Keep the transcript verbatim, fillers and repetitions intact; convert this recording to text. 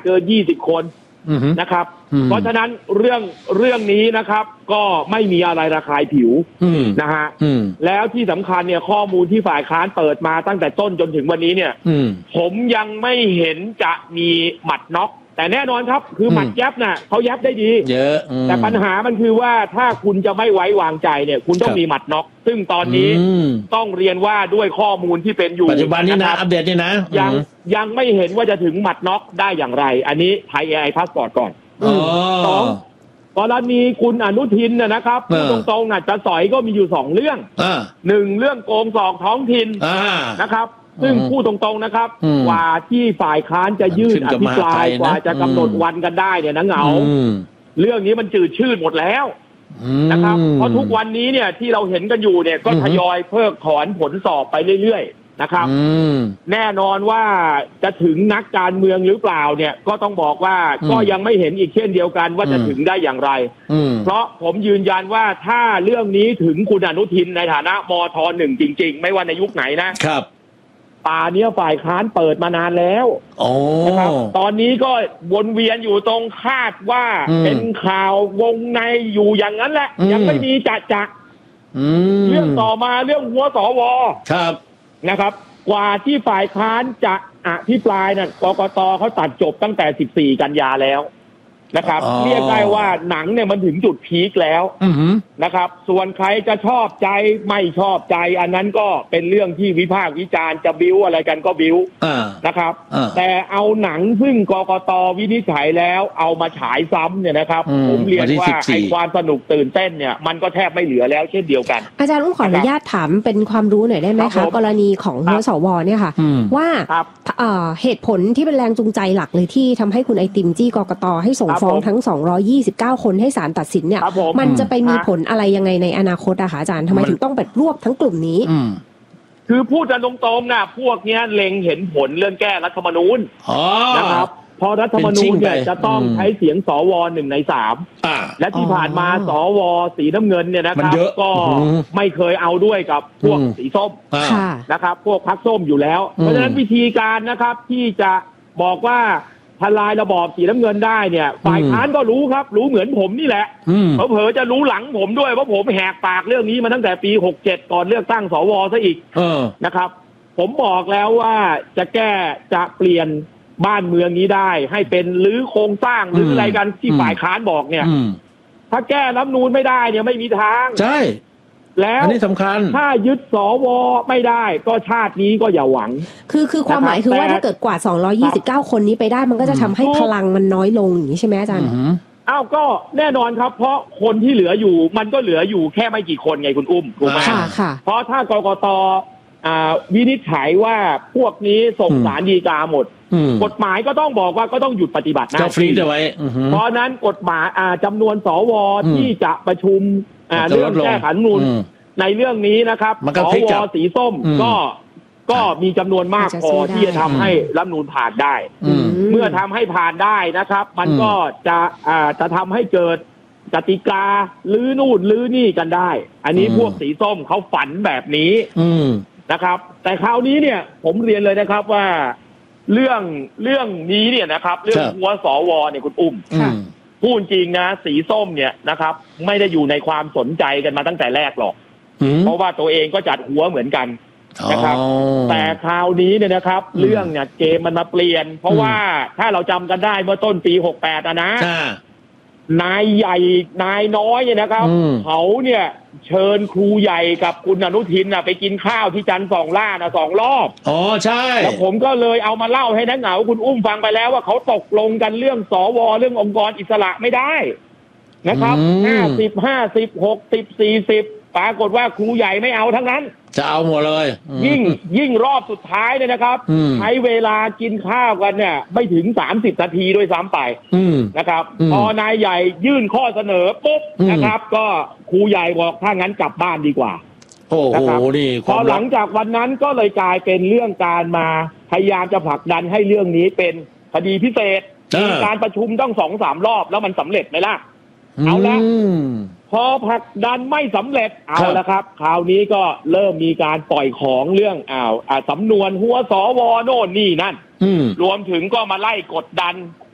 เกินยี่สิบคนนะครับเพราะฉะนั้นเรื่องเรื่องนี้นะครับก็ไม่มีอะไรระคายผิวนะฮะแล้วที่สำคัญเนี่ยข้อมูลที่ฝ่ายค้านเปิดมาตั้งแต่ต้นจนถึงวันนี้เนี่ยผมยังไม่เห็นจะมีหมัดน็อกแต่แน่นอนครับคือหมัดยับน่ะเขายับได้ดีเยอะแต่ปัญหามันคือว่าถ้าคุณจะไม่ไว้วางใจเนี่ยคุณต้องมีหมัดน็อกซึ่งตอนนี้ต้องเรียนว่าด้วยข้อมูลที่เป็นอยู่ปัจจุบันนี้นะอัปเดตนี่นะยังยังไม่เห็นว่าจะถึงหมัดน็อกได้อย่างไรอันนี้ไทย เอ ไอ พาสปอร์ตก่อนสองกรณีคุณอนุทินนะครับตรงๆน่ะจะสอยก็มีอยู่สองเรื่องหนึ่งเรื่องโกงสอกท้องถิ่นนะครับซึ่งพูดตรงๆนะครับกว่าที่ฝ่ายค้านจะยื่นอภิปรายกว่าจะกำหนดวันกันได้เนี่ยนะเหงาเรื่องนี้มันจืดชืดหมดแล้วนะครับเพราะทุกวันนี้เนี่ยที่เราเห็นกันอยู่เนี่ยก็ทยอยเพิกถอนผลสอบไปเรื่อยๆนะครับแน่นอนว่าจะถึงนักการเมืองหรือเปล่าเนี่ยก็ต้องบอกว่าก็ยังไม่เห็นอีกเช่นเดียวกันว่าจะถึงได้อย่างไรเพราะผมยืนยันว่าถ้าเรื่องนี้ถึงคุณอนุทินในฐานะมท.หนึ่งจริงๆไม่ว่าในยุคไหนนะครับป่าเนี้ยฝ่ายค้านเปิดมานานแล้วนะครับตอนนี้ก็วนเวียนอยู่ตรงคาดว่าเป็นข่าววงในอยู่อย่างนั้นแหละยังไม่มีจัดจักเรื่องต่อมาเรื่องหัวสวครับนะครับกว่าที่ฝ่ายค้านจะอภิปรายนั่นกกตเขาตัดจบตั้งแต่สิบสี่กันยาแล้วนะครับเรียกได้ว่าหนังเนี่ยมันถึงจุดพีคแล้วนะครับส่วนใครจะชอบใจไม่ชอบใจอันนั้นก็เป็นเรื่องที่วิพากษ์วิจารณ์จะบิ้วอะไรกันก็บิ้วนะครับแต่เอาหนังซึ่งกกตวินิจฉัยแล้วเอามาฉายซ้ำเนี่ยนะครับผมเรียนว่าไอ้ความสนุกตื่นเต้นเนี่ยมันก็แทบไม่เหลือแล้วเช่นเดียวกันอาจารย์อุ้มขออนุญาตถามเป็นความรู้หน่อยได้ไหมคะกรณีของหัวสวเนี่ยค่ะว่าเหตุผลที่เป็นแรงจูงใจหลักเลยที่ทำให้คุณไอติมจี้กกตให้ส่งฟ้องทั้งสองร้อยยี่สิบเก้าคนให้ศาลตัดสินเนี่ยมันจะไปมีผลอะไรยังไงในอนาคตอะคะอาจารย์ทำไมถึงต้องแบบรวบทั้งกลุ่มนี้คือพูดกันตรงๆนะพวกเนี้ยเล็งเห็นผลเรื่องแก้รัฐธรรมนูญนะครับพอรัฐธรรมนูญเนี่ยจะต้องใช้เสียงสวหนึ่งในสามและที่ผ่านมาสวสีน้ำเงินเนี่ยนะครับก็ไม่เคยเอาด้วยกับพวกสีส้มนะครับพวกพรรคส้มอยู่แล้วเพราะฉะนั้นวิธีการนะครับที่จะบอกว่าทลายระบอบสีน้ำเงินได้เนี่ยฝ่ายค้านก็รู้ครับรู้เหมือนผมนี่แหละเผลอๆจะรู้หลังผมด้วยเพราะผมแหกปากเรื่องนี้มาตั้งแต่ปีหกเจ็ดก่อนเลือกตั้งสวซะอีกนะครับผมบอกแล้วว่าจะแก้จะเปลี่ยนบ้านเมืองนี้ได้ให้เป็นรื้อโครงสร้างหรืออะไรกันที่ฝ่ายค้านบอกเนี่ยถ้าแก้รัฐธรรมนูญไม่ได้เนี่ยไม่มีทางใช่แล้วอันนี้สำคัญถ้ายึดสวไม่ได้ก็ชาตินี้ก็อย่าหวังคือคือความหมายคือว่าถ้าเกิดกว่าสองร้อยยี่สิบเก้าคนนี้ไปได้มันก็จะทำให้พลังมันน้อยลงอย่างนี้ใช่ไหมอาจารย์อ้าวก็แน่นอนครับเพราะคนที่เหลืออยู่มันก็เหลืออยู่แค่ไม่กี่คนไงคุณอุ้มถูกไหมเพราะถ้ากกตวินิจฉัยว่าพวกนี้ส่งศาลฎีกาหมดกฎหมายก็ต้องบอกว่าก็ต้องหยุดปฏิบัติหน้าที่เพราะนั้นกฎหมายจำนวนสวที่จะประชุมเรื่องแก้ไขรัฐธรรมนูญในเรื่องนี้นะครับสวสีส้มก็ก็มีจำนวนมากพอที่จะทำให้รัฐธรรมนูญผ่านได้เมื่อทำให้ผ่านได้นะครับมันก็จะจะทำให้เกิดกติกาลื้อนู่นลื้อนี่กันได้อันนี้พวกสีส้มเขาฝันแบบนี้นะครับแต่คราวนี้เนี่ยผมเรียนเลยนะครับว่าเรื่องเรื่องนี้เนี่ยนะครับเรื่องหัวสวเนี่ยคุณอุ้มพูดจริงนะสีส้มเนี่ยนะครับไม่ได้อยู่ในความสนใจกันมาตั้งแต่แรกหรอกเพราะว่าตัวเองก็จัดหัวเหมือนกันนะครับแต่คราวนี้เนี่ยนะครับเรื่องเนี่ยเกมมันมาเปลี่ยนเพราะว่าถ้าเราจำกันได้เมื่อต้นปีหกแปดอะนะนายใหญ่นายน้อยเนี่ยนะครับเขาเนี่ยเชิญครูใหญ่กับคุณอนุทินไปกินข้าวที่จันทร์สองล่านะสองรอบอ๋อใช่แล้วผมก็เลยเอามาเล่าให้นักเหงาคุณอุ้มฟังไปแล้วว่าเขาตกลงกันเรื่องสวเรื่ององค์กรอิสระไม่ได้นะครับห้าสิบห้าสิบหกสิบสี่สิบปรากฏว่าครูใหญ่ไม่เอาทั้งนั้นจะเอาหมดเลยยิ่งยิ่งรอบสุดท้ายเนี่ยนะครับใช้เวลากินข้าวกันเนี่ยไม่ถึงสามสิบนาทีด้วยซ้ำไปนะครับพอนายใหญ่ยื่นข้อเสนอปุ๊บนะครับก็ครูใหญ่บอกถ้างั้นกลับบ้านดีกว่าโอ้โหนี่พอหลังจากวันนั้นก็เลยกลายเป็นเรื่องการมาพยายามจะผลักดันให้เรื่องนี้เป็นคดีพิเศษมีการประชุมต้องสองสามรอบแล้วมันสำเร็จไหมล่ะเอาละพอผลักดันไม่สำเร็จเอาละครับคราวนี้ก็เริ่มมีการปล่อยของเรื่องอ้าวสำนวนหัวสวโน่นนี่นั่นรวมถึงก็มาไล่กดดัน